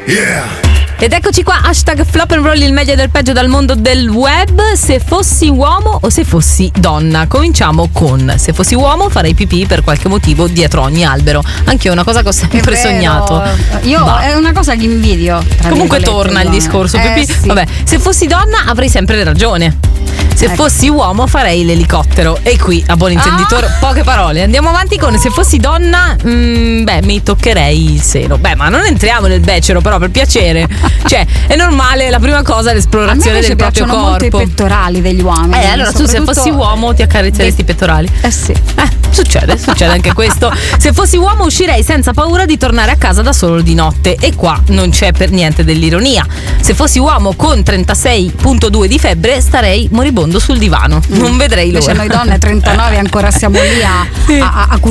Ed eccoci qua, hashtag Flop and Roll, il meglio del peggio dal mondo del web. Se fossi uomo o se fossi donna? Cominciamo con: se fossi uomo farei pipì per qualche motivo dietro ogni albero. Anche io è una cosa che ho sempre sognato. Io è una cosa che invidio. Comunque torna il discorso pipì. Sì. Vabbè, se fossi donna avrei sempre ragione. Se fossi uomo farei l'elicottero. E qui, a buon intenditore, poche parole. Andiamo avanti con: se fossi donna, mi toccherei il seno. Beh, ma non entriamo nel becero, però, per piacere. Cioè, è normale, la prima cosa è l'esplorazione del proprio corpo. Molto i pettorali degli uomini. Allora tu, se fossi uomo, ti accarezzeresti i pettorali? Sì. Succede anche questo. Se fossi uomo uscirei senza paura di tornare a casa da solo di notte. E qua non c'è per niente dell'ironia. Se fossi uomo con 36,2 di febbre starei moribondo sul divano. Non vedrei l'ora. Invece noi donne 39 ancora siamo lì a